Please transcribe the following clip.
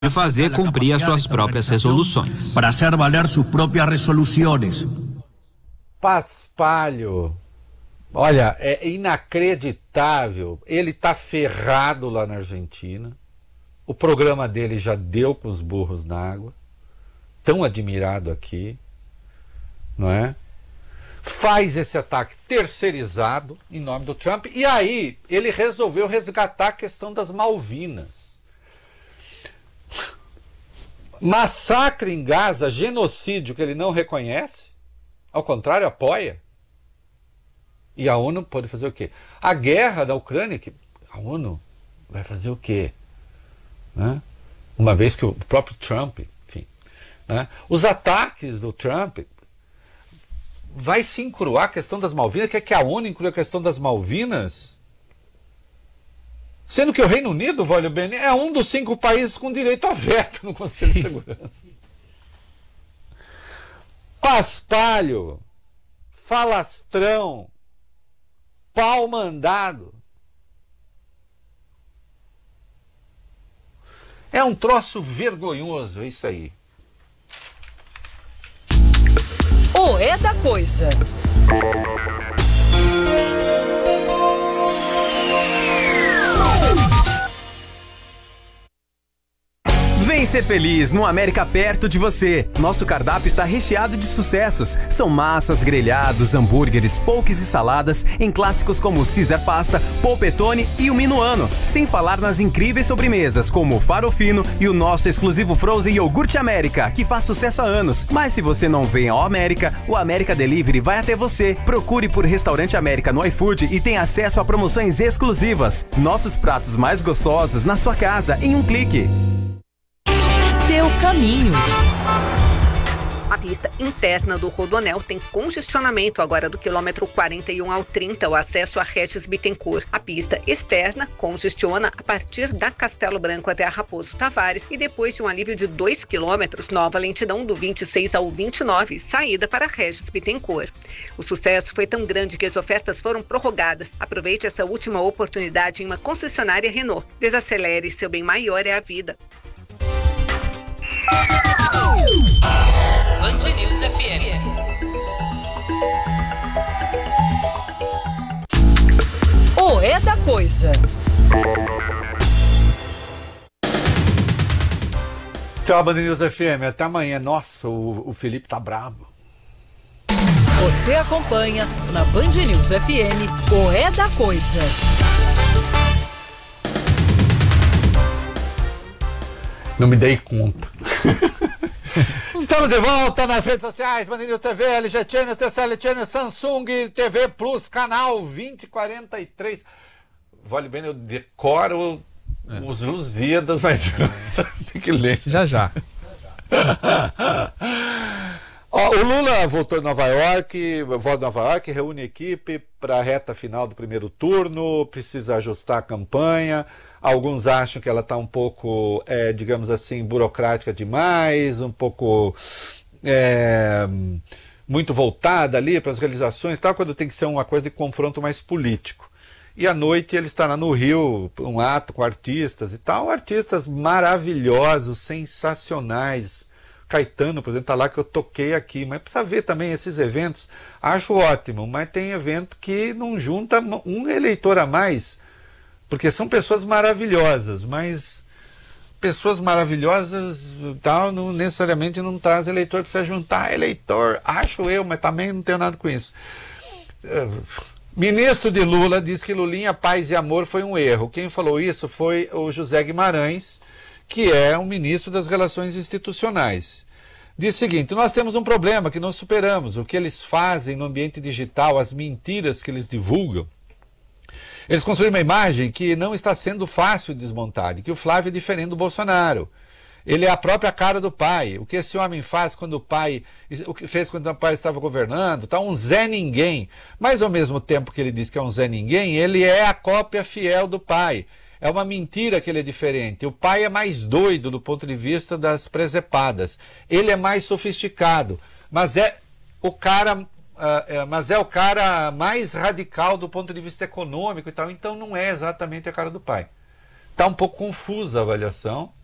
fazer cumprir as suas próprias resoluções. Para hacer valer sus propias resoluciones. Paspalho. Olha, é inacreditável. Ele tá ferrado lá na Argentina. O programa dele já deu com os burros na água. Tão admirado aqui. Não é? Faz esse ataque terceirizado em nome do Trump. E aí ele resolveu resgatar a questão das Malvinas. Massacre em Gaza, genocídio que ele não reconhece. Ao contrário, apoia. E a ONU pode fazer o quê? A guerra da Ucrânia, que a ONU vai fazer o quê? Né? Uma vez que o próprio Trump, enfim, né? Os ataques do Trump vai se incluir a questão das Malvinas, quer que a ONU inclua a questão das Malvinas? Sendo que o Reino Unido, Vólio Bene, é um dos 5 países com direito a veto no Conselho de Segurança. Paspalho, falastrão, pau mandado. É um troço vergonhoso, é isso aí. O É da Coisa. Vem ser feliz no América perto de você. Nosso cardápio está recheado de sucessos. São massas, grelhados, hambúrgueres, pokés e saladas em clássicos como Caesar Pasta, Polpettone e o Minuano. Sem falar nas incríveis sobremesas como o Farofino e o nosso exclusivo Frozen Iogurte América, que faz sucesso há anos. Mas se você não vem ao América, o América Delivery vai até você. Procure por Restaurante América no iFood e tenha acesso a promoções exclusivas. Nossos pratos mais gostosos na sua casa em um clique. Seu caminho. A pista interna do Rodoanel tem congestionamento agora do quilômetro 41 ao 30, o acesso a Regis Bittencourt. A pista externa congestiona a partir da Castelo Branco até a Raposo Tavares e depois de um alívio de 2 quilômetros, nova lentidão do 26 ao 29, saída para Regis Bittencourt. O sucesso foi tão grande que as ofertas foram prorrogadas. Aproveite essa última oportunidade em uma concessionária Renault. Desacelere, seu bem maior é a vida. Band News FM. O É da Coisa. Tchau, Band News FM. Até amanhã. Nossa, o Felipe tá bravo. Você acompanha na Band News FM o É da Coisa. Não me dei conta. Estamos de volta nas redes sociais, Band News TV, LG Channel, TCL Channel, Samsung TV Plus, canal 2043. Vale bem, eu decoro os Lusíadas, mas tem que ler. Já. Ó, o Lula voltou em Nova York, volta em Nova York, reúne equipe para a reta final do primeiro turno, precisa ajustar a campanha. Alguns acham que ela está um pouco, digamos assim, burocrática demais, um pouco muito voltada ali para as realizações, tal, quando tem que ser uma coisa de confronto mais político. E à noite ele estará no Rio, um ato com artistas e tal, artistas maravilhosos, sensacionais. Caetano, por exemplo, está lá que eu toquei aqui, mas precisa ver também esses eventos. Acho ótimo, mas tem evento que não junta um eleitor a mais. Porque são pessoas maravilhosas, mas pessoas maravilhosas tal, não necessariamente não traz eleitor, precisa juntar eleitor, acho eu, mas também não tenho nada com isso. Ministro de Lula diz que Lulinha, paz e amor foi um erro. Quem falou isso foi o José Guimarães, que é um ministro das Relações Institucionais. Diz o seguinte: nós temos um problema que não superamos, o que eles fazem no ambiente digital, as mentiras que eles divulgam. Eles construíram uma imagem que não está sendo fácil de desmontar, de que o Flávio é diferente do Bolsonaro. Ele é a própria cara do pai. O que esse homem faz quando o que fez quando o pai estava governando, tá um Zé Ninguém. Mas ao mesmo tempo que ele diz que é um Zé Ninguém, ele é a cópia fiel do pai. É uma mentira que ele é diferente. O pai é mais doido do ponto de vista das presepadas. Ele é mais sofisticado, mas é o cara mais radical do ponto de vista econômico e tal. Então não é exatamente a cara do pai. Está um pouco confusa a avaliação.